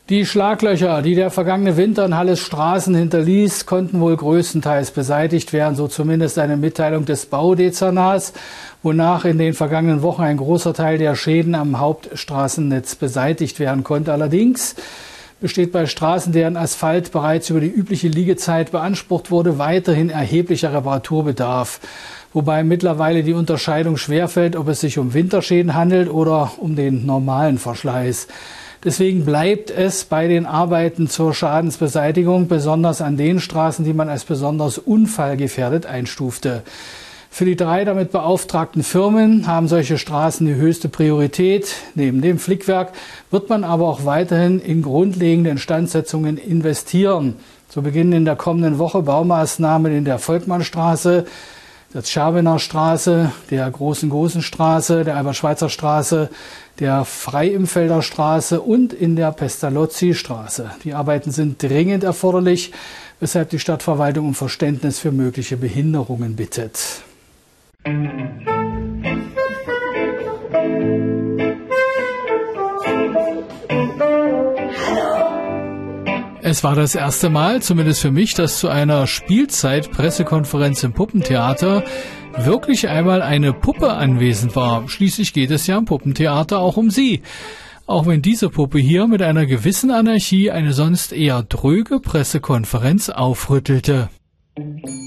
Die Schlaglöcher, die der vergangene Winter in Halles Straßen hinterließ, konnten wohl größtenteils beseitigt werden, so zumindest eine Mitteilung des Baudezernats, wonach in den vergangenen Wochen ein großer Teil der Schäden am Hauptstraßennetz beseitigt werden konnte. Allerdings besteht bei Straßen, deren Asphalt bereits über die übliche Liegezeit beansprucht wurde, weiterhin erheblicher Reparaturbedarf. Wobei mittlerweile die Unterscheidung schwerfällt, ob es sich um Winterschäden handelt oder um den normalen Verschleiß. Deswegen bleibt es bei den Arbeiten zur Schadensbeseitigung, besonders an den Straßen, die man als besonders unfallgefährdet einstufte. Für die 3 damit beauftragten Firmen haben solche Straßen die höchste Priorität. Neben dem Flickwerk wird man aber auch weiterhin in grundlegende Instandsetzungen investieren. So beginnen in der kommenden Woche Baumaßnahmen in der Volkmannstraße, der Scherbener Straße, der Großen-Gosen-Straße, der Albert-Schweitzer-Straße, der Freiimfelder Straße und in der Pestalozzi-Straße. Die Arbeiten sind dringend erforderlich, weshalb die Stadtverwaltung um Verständnis für mögliche Behinderungen bittet. Es war das erste Mal, zumindest für mich, dass zu einer Spielzeit-Pressekonferenz im Puppentheater wirklich einmal eine Puppe anwesend war. Schließlich geht es ja im Puppentheater auch um sie. Auch wenn diese Puppe hier mit einer gewissen Anarchie eine sonst eher dröge Pressekonferenz aufrüttelte.